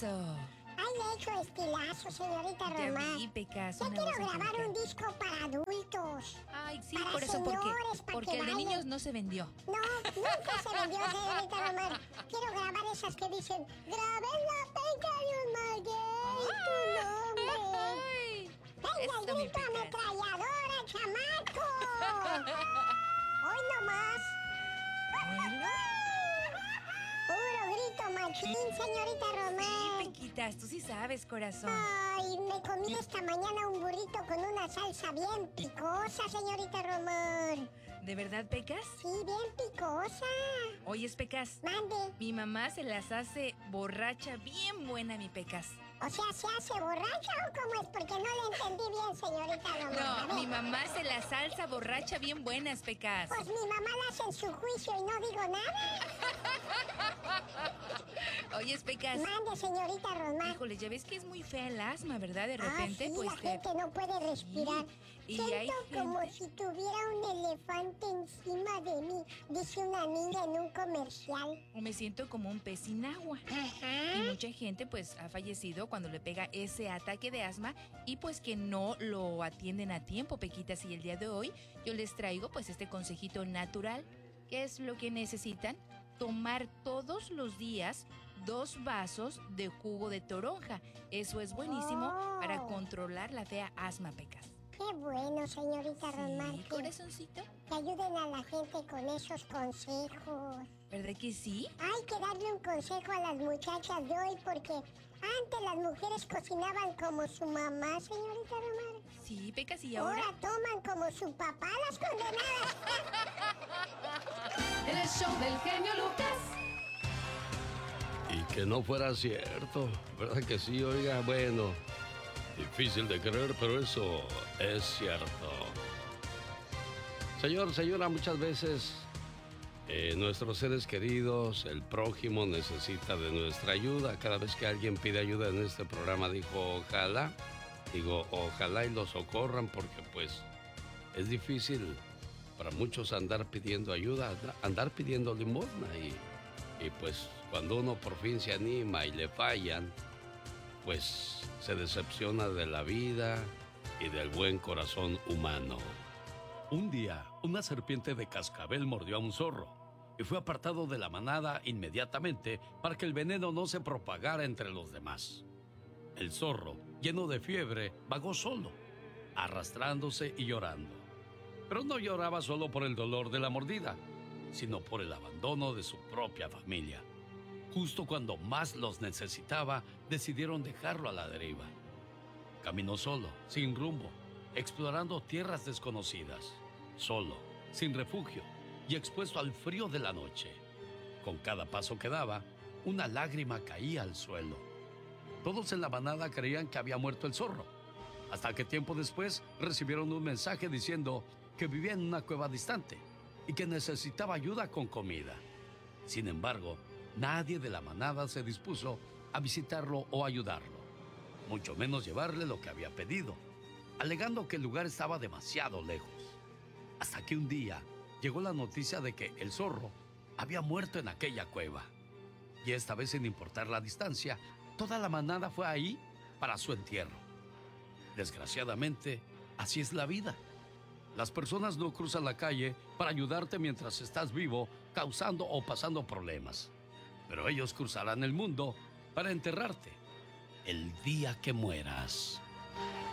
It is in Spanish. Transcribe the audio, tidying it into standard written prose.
eso? Ay, le he hecho estilazo, señorita Ya Román. vi, Pecas, Ya una quiero voz grabar un inteligente. disco para adultos. Ay, sí, Para por eso, ¿por qué? señores, para Porque que el de bailen. niños no se vendió. No, nunca se vendió, señorita Román. Quiero grabar esas que dicen, graben la penca de un maguey, tu nombre. Ay, Venga, el eso, mi grito Pecas. ametralladora, chamaco. Hoy nomás. ¿Oílo? Puro grito machín, señorita Román. Pequitas, tú sí sabes, corazón. Ay, me comí esta mañana un burrito con una salsa bien picosa, señorita Román. ¿De verdad, Pecas? Sí, bien picosa. Oyes, Pecas, Mande. mi mamá se las hace borracha bien buena, mi Pecas. O sea, ¿se hace borracha o cómo es? Porque no le entendí bien, señorita Román. A No, ver. mi mamá hace la salsa borracha bien buenas, Pecas. Pues mi mamá la hace en su juicio y no digo nada. Oyes, Pecas. Mande, señorita Román. Híjole, ya ves que es muy fea el asma, ¿verdad? De repente, sí, pues la gente no puede respirar. Y Siento hay como gente- si tuviera un elefante encima de mí, dice una niña en un comercial. O me siento como un pez sin agua. Y Ajá. mucha gente pues ha fallecido cuando le pega ese ataque de asma y pues que no lo atienden a tiempo, Pequitas. Y el día de hoy yo les traigo pues este consejito natural. ¿Qué es lo que necesitan? Tomar todos los días 2 vasos de jugo de toronja. Eso es buenísimo para controlar la fea asma, Pecas. Qué bueno, señorita Román. Sí, Que corazoncito. ayuden a la gente con esos consejos. ¿Verdad que sí? Hay que darle un consejo a las muchachas de hoy porque antes las mujeres cocinaban como su mamá, señorita Román. Sí, Pecas, ¿y ahora? Ahora toman como su papá las condenadas. En el show del genio Lucas. Y que no fuera cierto, ¿verdad que sí? Oiga, bueno, difícil de creer, pero eso es cierto. Señor, señora, muchas veces nuestros seres queridos, el prójimo necesita de nuestra ayuda. Cada vez que alguien pide ayuda en este programa, ojalá y lo socorran porque pues es difícil para muchos andar pidiendo ayuda, andar pidiendo limosna y pues cuando uno por fin se anima y le fallan, pues se decepciona de la vida y del buen corazón humano. Un día, una serpiente de cascabel mordió a un zorro y fue apartado de la manada inmediatamente para que el veneno no se propagara entre los demás. El zorro, lleno de fiebre, vagó solo, arrastrándose y llorando. Pero no lloraba solo por el dolor de la mordida, sino por el abandono de su propia familia. Justo cuando más los necesitaba, decidieron dejarlo a la deriva. Caminó solo, sin rumbo, explorando tierras desconocidas, solo, sin refugio y expuesto al frío de la noche. Con cada paso que daba, una lágrima caía al suelo. Todos en la manada creían que había muerto el zorro, hasta que tiempo después recibieron un mensaje diciendo que vivía en una cueva distante y que necesitaba ayuda con comida. Sin embargo, nadie de la manada se dispuso a visitarlo o ayudarlo, mucho menos llevarle lo que había pedido, alegando que el lugar estaba demasiado lejos. Hasta que un día llegó la noticia de que el zorro había muerto en aquella cueva. Y esta vez, sin importar la distancia, toda la manada fue ahí para su entierro. Desgraciadamente, así es la vida. Las personas no cruzan la calle para ayudarte mientras estás vivo, causando o pasando problemas. Pero ellos cruzarán el mundo para enterrarte el día que mueras.